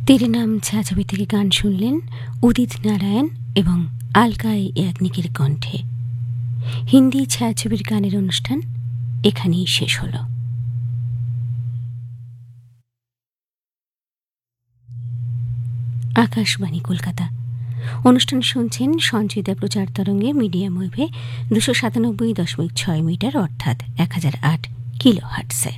তেরে নাম ছায়াছবি থেকে গান শুনলেন উদিত নারায়ণ এবং আলকা ইয়াগনিকের কণ্ঠে। হিন্দি ছায়াছবির গানের অনুষ্ঠান এখানেই শেষ হল। আকাশবাণী কলকাতা। অনুষ্ঠান শুনছেন সঞ্চিতা প্রচার তরঙ্গে মিডিয়াম ওয়েভে 297.6 মিটার অর্থাৎ 1008 কিলো হার্টসে।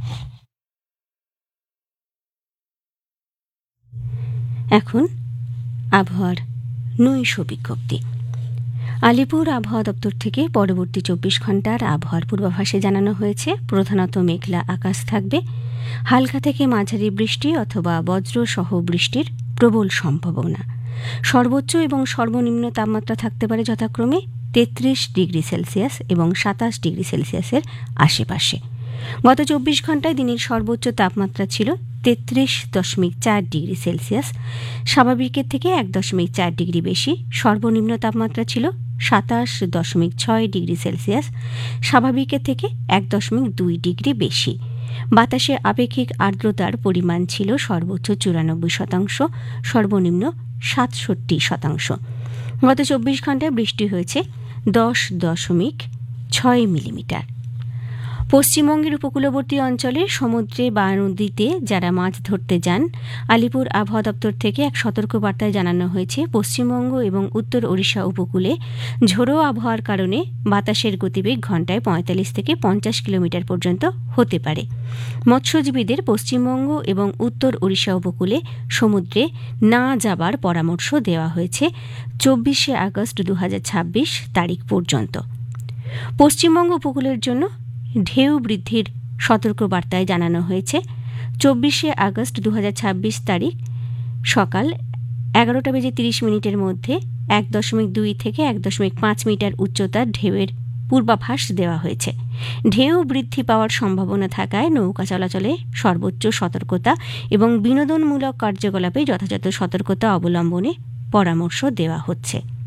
এখন আবহাওয়ার নৈশ বিজ্ঞপ্তি। আলিপুর আবহাওয়া দপ্তর থেকে পরবর্তী 24 ঘন্টার আবহাওয়ার পূর্বাভাসে জানানো হয়েছে প্রধানত মেঘলা আকাশ থাকবে, হালকা থেকে মাঝারি বৃষ্টি অথবা বজ্রসহ বৃষ্টির প্রবল সম্ভাবনা। সর্বোচ্চ এবং সর্বনিম্ন তাপমাত্রা থাকতে পারে যথাক্রমে 33 ডিগ্রি সেলসিয়াস এবং 27 ডিগ্রি সেলসিয়াসের আশেপাশে। গত 24 ঘন্টায় দিনের সর্বোচ্চ তাপমাত্রা ছিল 33.4 ডিগ্রি সেলসিয়াস, স্বাভাবিকের থেকে 1.4 ডিগ্রি বেশি। সর্বনিম্ন তাপমাত্রা ছিল 27.6 ডিগ্রি সেলসিয়াস, স্বাভাবিকের থেকে 1.2 ডিগ্রি বেশি। বাতাসে আপেক্ষিক আর্দ্রতার পরিমাণ ছিল সর্বোচ্চ 94%, সর্বনিম্ন 67%। গত 24 ঘন্টায় বৃষ্টি হয়েছে 10.6 মিলিমিটার। পশ্চিমবঙ্গের উপকূলবর্তী অঞ্চলে সমুদ্রে বা নদীতে যারা মাছ ধরতে যান, আলিপুর আবহাওয়া দপ্তর থেকে এক সতর্কবার্তায় জানানো হয়েছে পশ্চিমবঙ্গ এবং উত্তর ওড়িশা উপকূলে ঝোড়ো আবহাওয়ার কারণে বাতাসের গতিবেগ ঘণ্টায় 45 থেকে 50 কিলোমিটার পর্যন্ত হতে পারে। মৎস্যজীবীদের পশ্চিমবঙ্গ এবং উত্তর ওড়িশা উপকূলে সমুদ্রে না যাবার পরামর্শ দেওয়া হয়েছে 24 আগস্ট 2026 তারিখ পর্যন্ত। পশ্চিমবঙ্গ উপকূলের জন্য ঢেউ বৃদ্ধির সতর্কবার্তায় জানানো হয়েছে 24 আগস্ট 2026 তারিখ সকাল 11:30 মধ্যে 1.2 থেকে 1.5 মিটার উচ্চতার ঢেউয়ের পূর্বাভাস দেওয়া হয়েছে। ঢেউ বৃদ্ধি পাওয়ার সম্ভাবনা থাকায় নৌকা চলাচলে সর্বোচ্চ সতর্কতা এবং বিনোদনমূলক কার্যকলাপে যথাযথ সতর্কতা অবলম্বনে পরামর্শ দেওয়া হচ্ছে।